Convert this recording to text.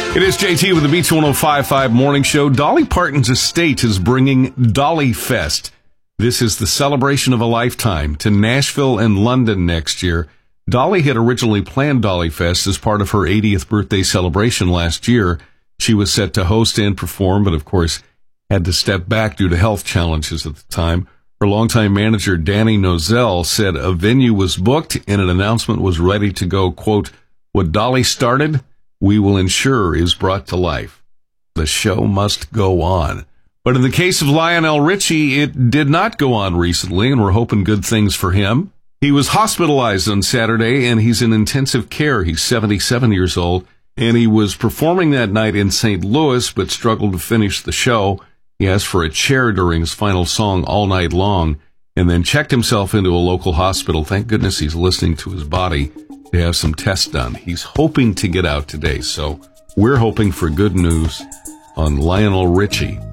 It is JT with the Beats 105.5 Morning Show. Dolly Parton's estate is bringing Dolly Fest. This is the celebration of a lifetime to Nashville and London next year. Dolly had originally planned Dolly Fest as part of her 80th birthday celebration last year. She was set to host and perform, but of course had to step back due to health challenges at the time. Her longtime manager, Danny Nozell, said a venue was booked and an announcement was ready to go, quote, "What Dolly started, we will ensure is brought to life. The show must go on." But in the case of Lionel Richie, it did not go on recently, and we're hoping good things for him. He was hospitalized on Saturday, and he's in intensive care. He's 77 years old, and he was performing that night in St. Louis, but struggled to finish the show. He asked for a chair during his final song all night long, and then checked himself into a local hospital. Thank goodness he's listening to his body to have some tests done. He's hoping to get out today, so we're hoping for good news on Lionel Richie.